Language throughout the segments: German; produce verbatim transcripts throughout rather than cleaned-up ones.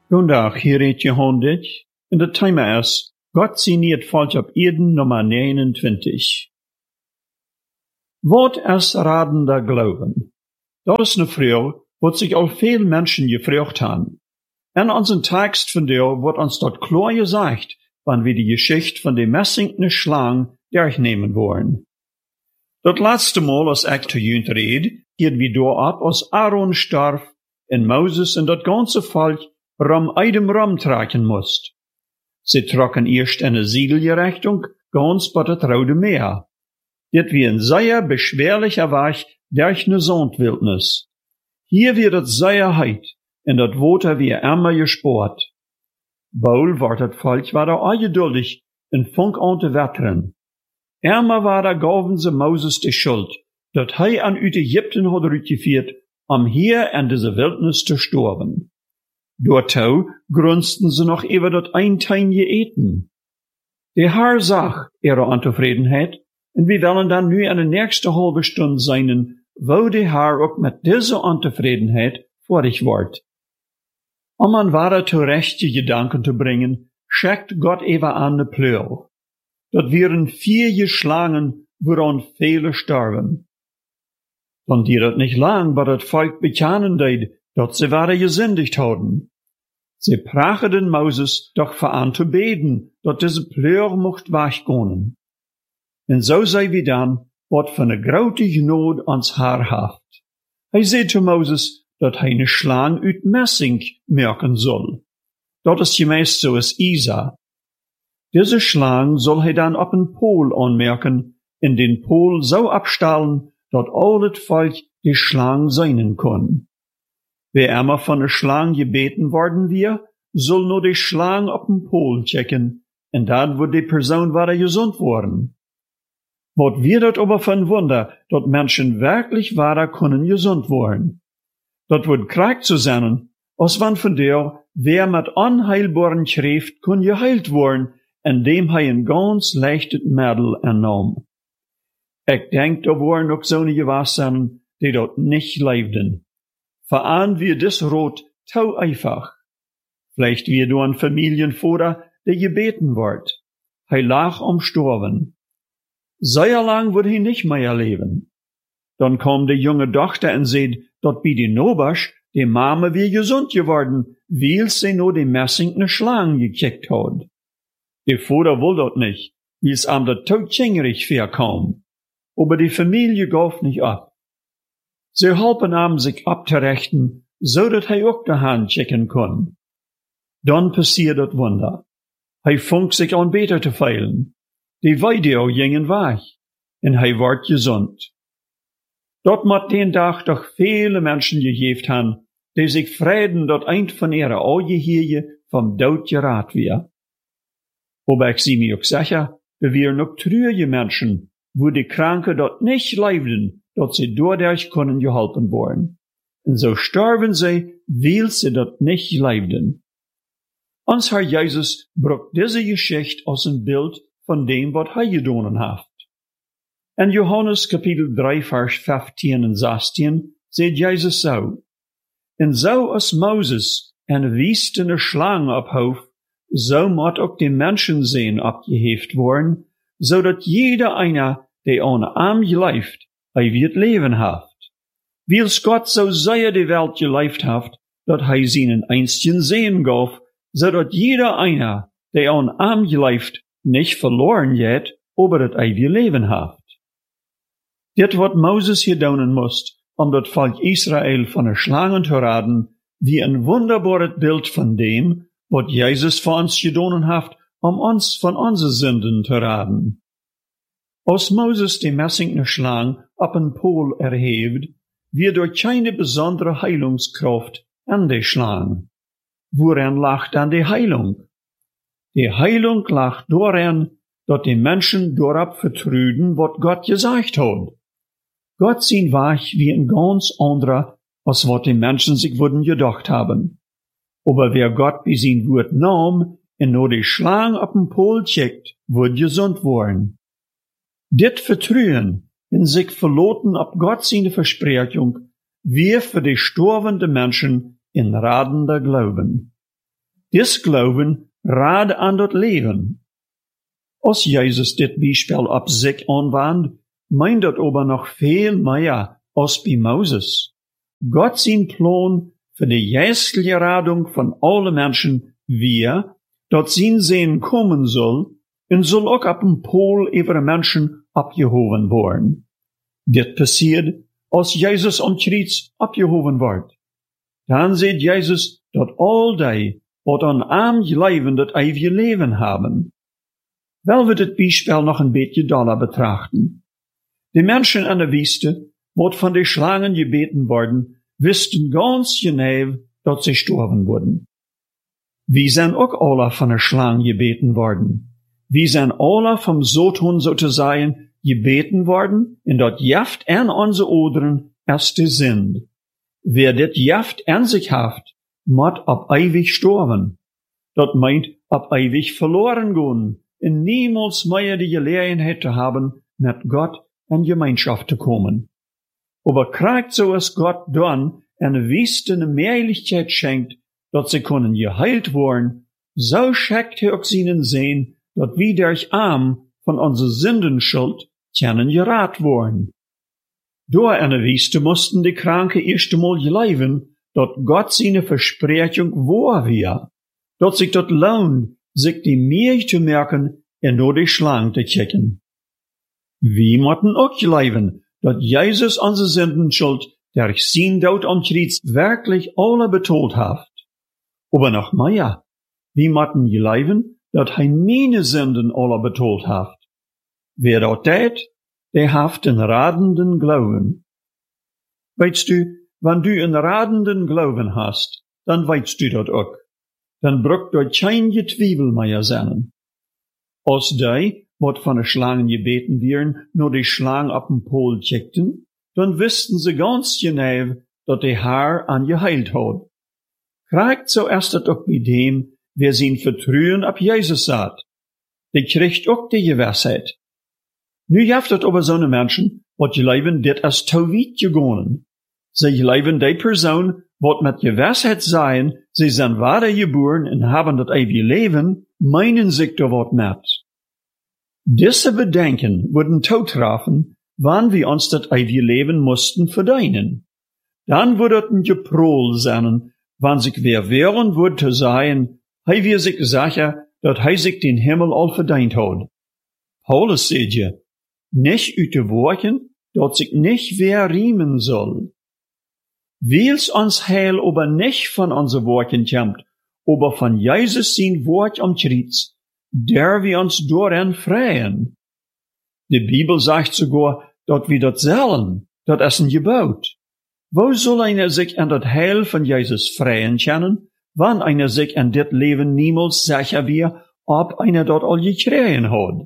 Vandaag hier het Johan dit, en het thema is, God signeert volk op Eden nummer negenentwintig. Wat is radender Glauben? Dat is een vraag, wat sich al veel mensen gevraagd hebben. In onze tekst van der wordt ons dat klar gezegd, wanneer we die Geschichte van de messingene Schlang durchnehmen wollen. Dat laatste Mal, als ik te junt red, geht wie door ab, als Aaron starf en Moses en dat ganze Volk ram eidem ram traken moest. Sie trokken eerst in de Siedelrichtung, ganz bei het Rode Meer. Dit wie een zeer beschwerlicher Weg durch ne Sandwildnis. Hier wird het zeer heit, en dat water wie immer gesport. Baul wordt het Volk war da ongeduldig, en funk aan te wetteren. Immer war da gaven ze Moses de Schuld, dat hij an uit Egypten had uitgevierd, om hier in deze Wildnis te sterben. Dortau grunzten ze nog über dat einteinje eten. De Herr zag ihre Untevredenheid, en we willen dan nu in de nächste halbe Stunde zijn, wo de Herr ook met deze Untevredenheid vorig wordt. Om an wahre terechte Gedanken te bringen, schickt Gott even an de Pleur. Dat wären vier geschlagen, woran viele sterben. Dan die dat nicht lang, aber dat Volk bekennen deed, dat sie waren gesündigt hadden. Sie prachten Moses doch für an zu beten, dat diese Pleur mocht wegkomen. En so sei wie dan, wat van een grote genade ans haar haft. Hij zei zu Moses, dat hij een Schlang uit Messing merken soll. Dat is gemäß so as Isa. Diese Schlang soll hij dan op een Pol anmerken, in den Pol so abstellen, dat al het Volk die Schlang seinen kon. Wer immer von der Schlang gebeten worden wir, soll nur die Schlang op den Pol checken, en dan wird die Person wieder gesund worden. Wat wir dat aber von Wunder, dat Menschen wirklich wieder können gesund worden. Dat wird krank zu sein, als wann von der, wer mit unheilbaren Schrift kun geheilt worden, indem hij een ganz leichtes Mittel entnahm. Ik denk, da waren ook zo'n gewassen, die dat nicht leefden. Veraan wir dis Rot tau einfach. Vielleicht wir du an Familienvater, der gebeten wird. Hij lag am Sterben. Sehr lang wird hij nicht mehr leben. Dann kam die junge Tochter und seht, dat bei die Nobasch, die Mama wie gesund geworden, weil sie nur die messingene Schlangen gekickt hat. Die Vater wollte dat nicht, wie es am der Tod tschingerig verkam. Aber die Familie gaf nicht ab. Sie halpen am sich abzurechten, so dat hij ook de Hand checken kon. Dann passiert dat Wunder. Hij funk sich an beter te feilen. Die Weideo gingen weg, en hij wordt gesund. Dat moet den Dag doch viele Menschen gegeven haben, die sich vreden dat eind van ihre Augen vom Dood geraad weer. Aber ich zie mir auch sicher, wir wären auch trüge Menschen, wo die Kranke dort nicht leiden, dat sie dadurch können geholfen worden. Und so sterben sie, weil sie dort nicht leiden. Uns Herr Jesus brucht diese Geschichte aus dem Bild von dem, was er getan hat. In Johannes Kapitel drei, Vers fünfzehn und sechzehn, sagt Jesus so, en so als Moses eine wiestene Schlange abhof, so moet ook die Menschen sehen abgeheft worden, so dat jeder einer, der an ihm geleift, hij wird leben haft. Wils Gott so sehr die Welt geleift haft, dat hij seinen einstigen Sehen gaf, so dat jeder einer, der an ihm geleift, nicht verloren geht, aber dat ewige Leben haft. Dit wat Moses gedaan moest, om dat Volk Israel von der Schlangen te raden, wie een wunderbares Bild von dem, wat Jesus voor ons gedaan heeft, om ons van onze Sünden te raden. Als Moses die messingene Schlang op een Pol erheeft, wird durch keine besondere Heilungskraft an die Schlang. Worin lag dann die Heilung? Die Heilung lag darin, dat die Menschen dorab vertrüden, wat Gott gesagt hat. Gott sein Weg wie ein ganz anderer, als wat die Menschen sich würden gedacht haben. Aber wer Gott bei sein Wort nahm, en nur die Schlang op den Pol checkt, wird gesund worden. Dit vertrühen, in sich verloten op Gott seine Versprechung, wir für die storbende Menschen in radender Glauben. Dis Glauben rad an dat Leben. Als Jesus dit Beispiel op sich anwandt, meint dat aber noch viel mehr als bei Moses. Gott sein Plan für die geistliche Radung von allen Menschen wir, dat sein Sehen kommen soll, und soll auch ab dem Pol über Menschen abgehoben worden. Dit passiert, als Jesus am Kreuz abgehoben wird. Dann sieht Jesus, dat all die, wat an arm Leben dat ewige Leben haben. Wel wir dit Beispiel noch ein beetje doller betrachten. Die Menschen an der Wüste, wat von den Schlangen gebeten worden, wussten ganz genau, dat sie sterben würden. Wir sind auch alle von der Schlange gebeten worden. Wir sind alle vom Satan sozusagen gebeten worden, in dat Jaft an unsere Oderen erste sind. Wer dit Jaft an sich haft, mott ab ewig sterben. Dat meint ab ewig verloren gehen, und niemals mehr die Gelegenheit zu haben, mit Gott in Gemeinschaft zu kommen. Aber kriegt so es Gott dann eine wüste Mehrlichkeit schenkt, dat sie können geheilt worden, so schickt er auch ihnen sehen, dat wir durch Arm von unserer Sündenschuld können gerat worden. Door in der Wüste mussten die Kranke erst einmal leben, dat Gott seine Versprechung wahr wir, dat sich dat lohnt, sich die Milch zu merken und nur die Schlange zu checken. Wir mochten auch leben, dat Jesus unsere Sündenschuld durch sein Tod am Kreuz wirklich alle betont hat. Aber noch mehr, wir mochten leben, dat hij meine Sünden alle betont hat. Wer dat tät, der haft den radenden Glauben. Weißt du, wenn du einen radenden Glauben hast, dann weißt du dat auch. Dann braucht dort kein Getwiebel mehr sein. Als die, wat von der Schlangen gebeten wären, nur die Schlange ab dem Pol checkten, dann wüssten sie ganz genau, dat die Haar angeheilt hat. Kriegt so erst dat auch bei dem, wer sein Vertrauen ab Jesus hat. Der kriegt auch die Gewissheit. Nu jaftet aber so ne Menschen, wat je leben dit als tauwit gegonen. Sie leben die Person, wat mit Gewissheit sein, sie sind wahre geboren und haben dat ewige Leben, meinen sich da wat mit. Diese Bedenken würden totrafen, wann wir uns dat ewige Leben mussten verdienen. Dann würden geprol sein, wann sich wer wehren würde zu sein, hei wir sich sicher, dat hei sich den Himmel all verdient hat. Paulus seht je, nicht üte Worten, dat sich nicht wer riemen soll. Weils uns heil aber nicht von unser Worten kommt, aber von Jesus sein Wort am Kreuz, der wir uns dorin freien. Die Bibel sagt sogar, dat wir dat sollen, dat ist ein Gebot. Wo soll einer sich an dat Heil von Jesus freien können, wann einer sich an dit Leben niemals sicher wir, ob einer dort all gekriegen hat?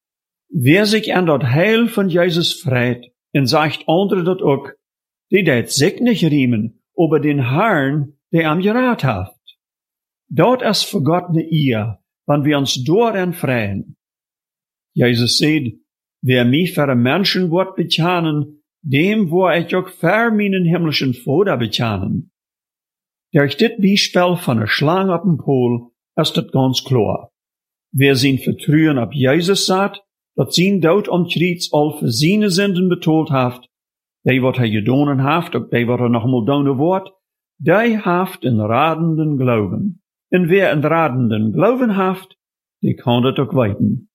Wer sich an dat Heil von Jesus freit, und sagt andere dat auch, die det sich nicht riemen, aber den Herrn, der am gerat hat. Dort ist für Gott ne Ehr, wann wir uns dorin freien. Jesus sagt, wer mich für ein Menschenwort bekennen, dem wo ich auch für meinen himmlischen Vater bekennen. Durch dit Beispiel von der Schlange auf dem Pol ist das ganz klar. Wer sein Vertrauen auf Jesus sagt, dat sein Tod am Kreuz all für seine Sünden betont hat, die wat er gedonen haft, ook die wat er noch mal donen wordt, die haft een radenden Glauben. En wer een radenden Glauben haft, die kann dat ook weiten.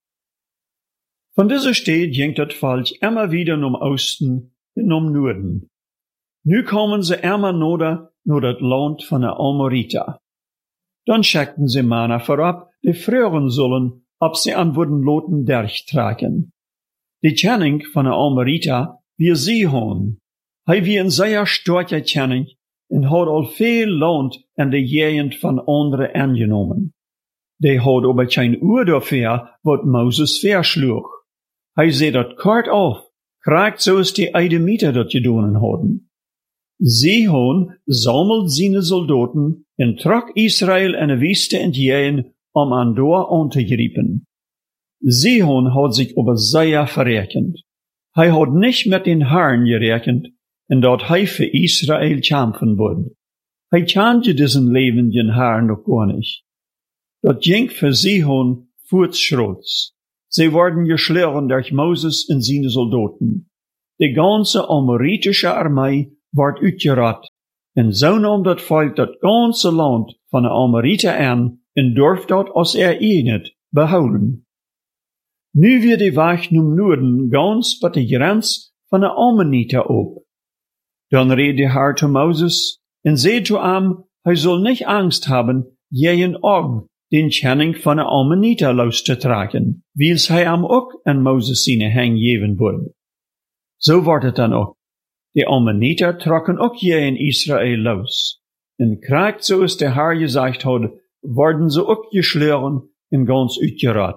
Von dieser Stadt ging das Volk immer wieder um Osten und um Norden. Nu kommen sie immer noder nur das Land von der Amorita. Dann schickten sie Männer vorab, die früheren sollen, ob sie an würden Loten durchtragen. Die Kenning von der Amorita, wie Sihon, hei wie ein sehr starker Kenning und hat all viel Land in der Gegend von anderen angenommen. Die hat aber kein Uhr dafür, wat Moses verschlug. Hei seh dat kort auf, kriegt so ist die Eidemiter dat gedonen haben. Sihon sammelt seine Soldaten und trug Israel in der Wüste entgegen, um an dort anzugreifen. Sihon hat sich aber sehr verrechnet. Hij hat nicht mit den Herren gerechnet, und dort hij für Israel kämpfen würde. Hij kannte diesen lebenden Herrn noch gar nicht. dat ging für Sihon voortschrots. Sie wurden geschlagen durch Moses und seine Soldaten. Die ganze amoritische Armee ward uitgerat. En so nahm dat Volk dat ganze Land von de Amoriter an en durft dat als er eigenet behouden. Nu wird die Weg nun Norden ganz wat de Grenz von de Ammoniter op. Dann redet der Herr zu Moses und sagt zu ihm, er soll nicht Angst haben, jeden Og den Kenning von de Ammoniter loszutragen, wie es hij am ook an Moses seine Hang geben würde. So wordt het dan ook. Die Ammoniter trokken ook jeden Israel los. En krijgt, zoals de Herr gezegd had, worden ze ook geschlagen en ganz uitgerat.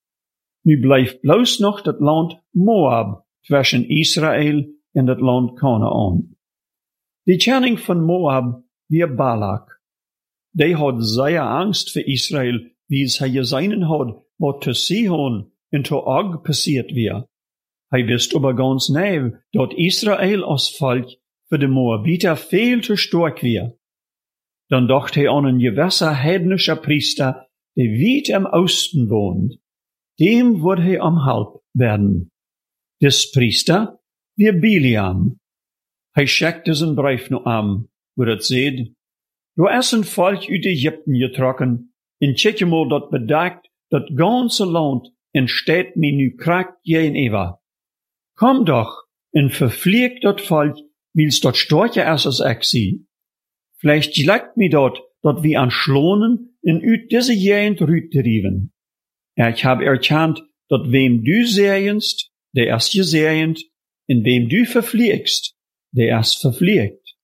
Nu blijft bloos nog dat land Moab tussen Israel en dat land Kanaan. De kenning van Moab weer Balak. Die had zeer angst voor Israel, wie es hij gezien had, wat te Sihon en te Og passiert weer. Hij wist aber ganz nauw dat Israel als Volk für de Moabiter veel te sterk weer. Dan dacht hij aan een gewisser heidnischer Priester, der weit im Osten wohnt. Dem wird hij am Halb werden. Des Priester wie Biliam. Hij schickte zijn brief nu aan, wo het zegt, du is een Volk uit Egypten getrokken, en tjekje mal dat bedekt, dat ganze land en steht mir nu krakt gegenüber. Komm doch en verflieg dat Volk, wils dat storcher is als ik zie. Vielleicht gelegt mir dort, dat wie an Schlonen en uit diese Gegend rütteriven. Ich hab erkannt, dat wem du säenst, der ist gesehend, en wem du verfliegst, der ist verfliegt.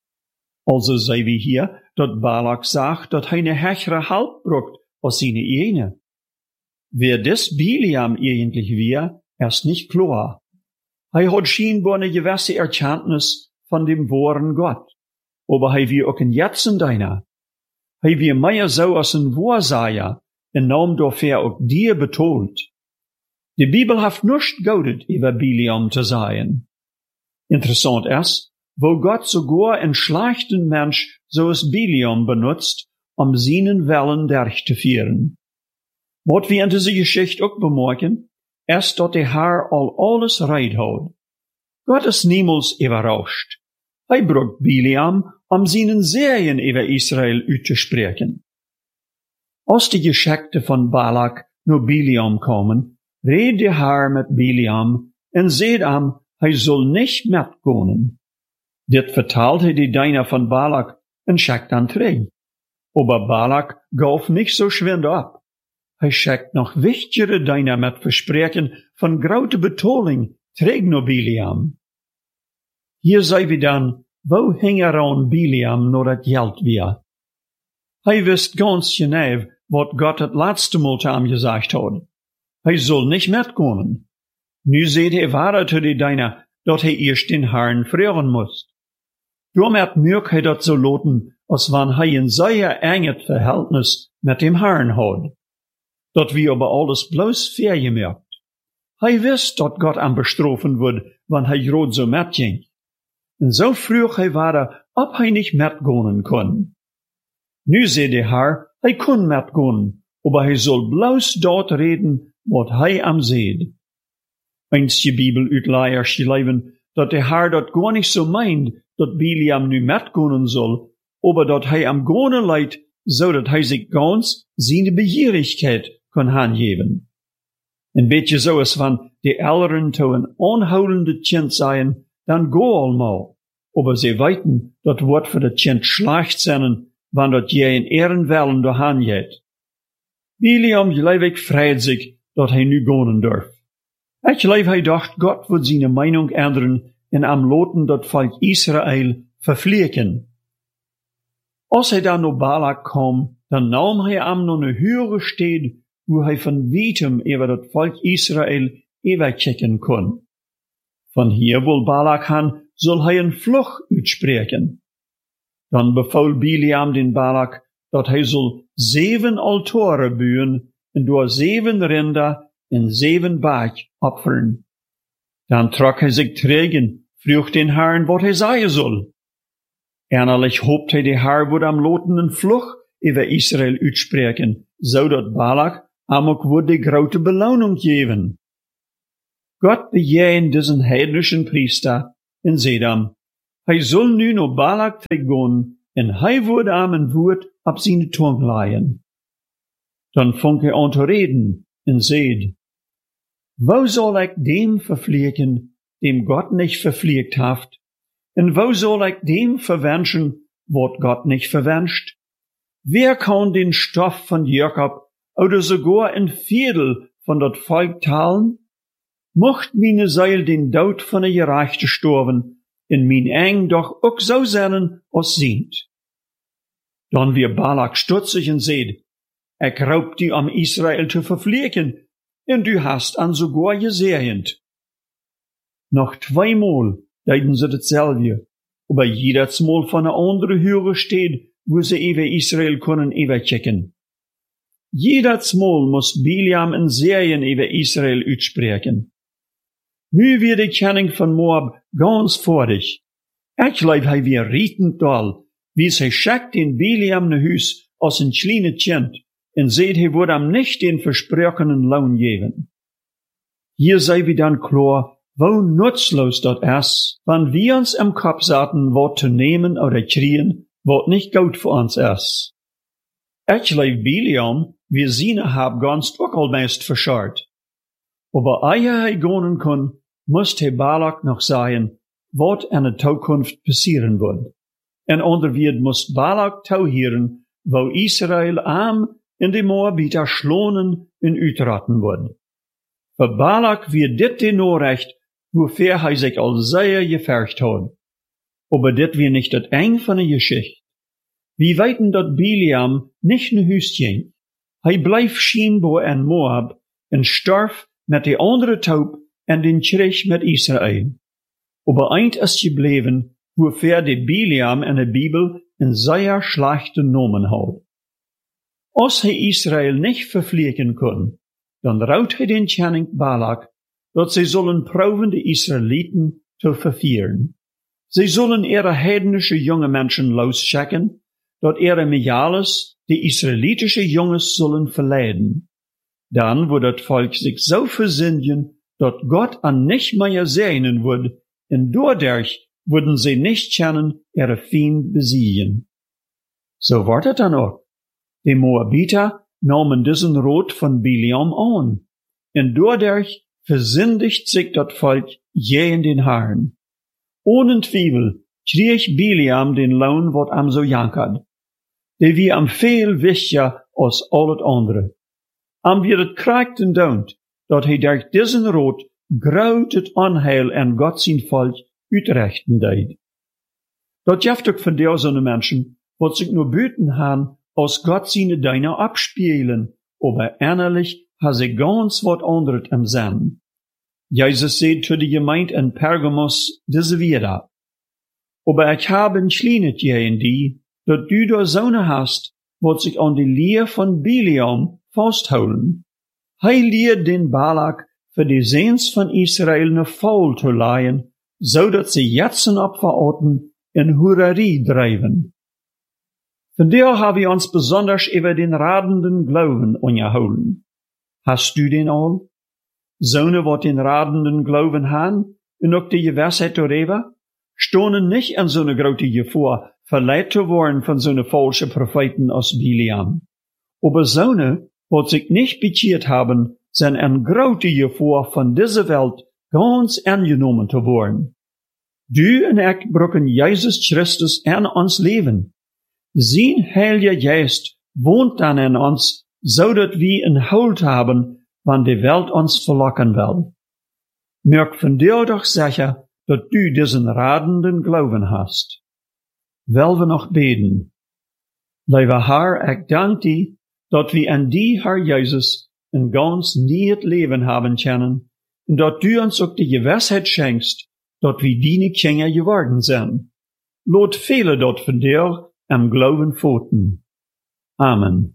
Also sei wie hier, dat Balak sagt, dat hij ne hechere Halb brucht als seine Ene. Wer des Biliam eigentlich wir, ist nicht klar. Hij hat scheinbar eine gewisse Erkenntnis von dem wahren Gott. Aber hij wie auch in Jetzen deiner. Hij wie mehr so als ein Wahrsager, en naam dafür auch dir betont. Die Bibel hat nicht gaudet über Biliam zu sein. Interessant ist, wo Gott sogar einen schlechten Mensch so als Biliam benutzt, um seinen Wellen durchzuführen. Was wir in dieser Geschichte auch bemerken, ist, dass der Herr all alles reid hat. Gott ist niemals überrascht. Hij brucht Biliam, um seinen Serien über Israel auszusprechen. Als die Geschichte von Balak nur Biliam kommen, redet der Herr mit Biliam und sagt ihm, hij soll nicht mitgehen. Dit vertelt hij die Diener von Balak und schickt dann terug. Aber Balak gaf nicht so schwind ab. Hij schickt noch wichtigere Diener mit Versprechen von großer Betoning terug naar Biliam. Hier sei wir dann, wo hing er an Biliam nur dat Geld weer? Hij wist ganz genau, wat Gott het laatste Mal zu ihm gesagt hat. Hij soll nicht mitgehen. Nu seht er weiter zu die Diener, dat hij erst den Herrn fragen muss. Damit mögt hij dat so loten, als wann hij ein sehr enges Verhältnis mit dem Herrn hat. Dat wie aber alles bloß vergemerkt. Hij wist dat Gott am bestrafen wird, wann hij grad so mitging. Und so früh hij weiter, ob hij nicht mitgehen kann. Nu seht der Herr, hij kann mitgehen, aber hij soll bloß dort reden, wat hij am seht. Eens die Bibel uitleier schreiben, dat der Herr dat gar nicht so meint, dat Biliam nu mitgehen soll, aber dat hij am gone leid, so dat hij sich ganz seine Begierigkeit kann hangeben. Ein beetje so is van die Eltern to een onhoudende Kind seien, dan go allemaal. Aber sie weiten, dat wordt voor het kind schlecht zijn, wann dat je in ehren wellen doorheen geht. Biliam gelijk vreit zich, dat hij nu gonen durf. Ik geloof hij dacht, Gott wird seine Meinung ändern en am loten dat Volk Israel verfliegen. Als hij dan naar Balak kwam, dan nam hij am nog een höhere Stede, wo hij van weitem über dat Volk Israel überkicken kon. Von hier, wo Balak han, soll hij een Flucht uitspreken. Dan befahl Biliam den Balak, dat hij soll zeven Altoren bouwen en door zeven Rinder en zeven Baak opfern. Dan trok hij zich terug en vroeg den Herrn wat hij zeggen soll. Ernstlich hoopt hij de Herr would am loten een Flucht über Israel uitspreken, zodat Balak hem ook wordt de grote beloning geven. Gott bejahen diesen heidnischen Priester en zei hem, hij zal nu naar Balak teruggaan en hij wordt hem een woord op zijn tong leien. Dan vong hij aan te reden en zei, wo zal ik dem vervliegen, dem Gott nicht vervliegt haft, en wo zal ik dem verwenschen, wat Gott nicht verwenscht? Wer kann den Stoff von Jakob oder sogar ein Viertel von dat Volk talen? Mocht meine Seil den Dood von der Gerechte sterben, in mein Eng doch ook so sein, als sind. Dan weer Balak stutzig en zeid, ik raub die am Israel te vervliegen, en du hast an sogar gesehend. Noch zweimal deiden sie dasselbe, aber jedes Mal von einer anderen Höre steht, wo sie über Israel können überchecken. Jedes Mal muss Biliam in Serien über Israel uitspreken. Nu wird die Kenning von Moab ganz fertig. Ich leib hij weer rietend doll, wie sie schickt in Biliam ne Huis als een kleine Kind, en seht hij wordt hem nicht den versprochenen Lohn geben. Hier sei wie dann klar, wo nutzlos dat is, wann wir uns im Kopf zaten, wat zu nehmen oder kriegen, wat nicht gut für uns is. Ich leib Biliam, wir seine hab ganz ook al meist verschart. Aber ehe hij gonen kon, moest hij Balak noch sagen, wat in de toekomst passieren wird. En onderweer moest Balak touwheren, wo Israel am in de Moabiter schlonen en uitrotten wordt. Voor Balak wird dit de Norrecht, wofür hij sich al sehr gevercht hat. Aber dit wir nicht dat eng von der Geschichte. Wir weiten dat Biliam nicht ne Hüst ging. Hij bleef scheinbar in Moab en starf met de andere Taub en den Krieg mit Israel. Aber eint ist gebleven, wofür de Biliam in der Bibel een sehr schlechte Nomen hat. Als hij Israel nicht vervliegen kon, dan raut hij den Kenning Balak, dat zij zullen proben de Israeliten te vervieren. Zij zullen ihre heidnische junge Menschen losschicken, dat ihre Mijales de israelitische Junges zullen verleiden. Dan wordt het Volk zich zo verzinnigen, dat Gott an nicht mehr sehnen wird, en doordat würden sie nicht kennen, ihre Feind besiegen. So wordt het dan ook. De Moabiter nahmen diesen Rot von Biliam an, en doordat versündigt sich dat Volk je in den Haaren. Ohne Twiebel krieg Biliam den Lohn, wat am so jankert. Der wie am veel wichtiger als al het andere. Am wir het krijgt en doont, dat hij durch diesen Rot groot het onheil en Gott zijn Volk uitrechten deed. Dat jeft ook van deze mensen, wat zich nur buiten han, als Gott seine Deine abspielen, aber innerlich ha sie ganz wat anderes im Sinn. Jesus sagt zu der Gemeinde in Pergamos diese wieder. Aber ich habe entschleinet je in die, dat du da Sonne hast, wat sich an die Lehr von Biliam festhouden. Hij leert den Balak für die Sehns von Israel ne Faul zu leihen, so dat sie jetzen abverorten in Hurerie treiben. Von der habe ich uns besonders über den radenden Glauben unterhalten. Hast du den all? Zonen wat den radenden Glauben han, en ook die Gewissheit darüber, stonen nicht an so eine grote Gefahr, verleiht zu worden von so eine falsche Propheten aus Biliam. Aber Zonen, wat sich nicht bekeert haben, sind an grote Gefahr von dieser Welt ganz angenommen zu worden. Du en ik brauchen Jesus Christus in ons Leben. Sein Heiliger Geist wohnt dann in uns, so dat wir ein Halt haben, wann die Welt uns verlocken will. Merk von dir doch sicher, dat du diesen radenden Glauben hast. Wel we noch beten. Lieber Herr, ich danke dir, dat wir an die, Herr Jesus, ein ganz neues Leben haben können, und dat du uns auch die Gewissheit schenkst, dat wir deine Kinder geworden sind. Lot viele dort von dir am Glauben pfoten. Amen.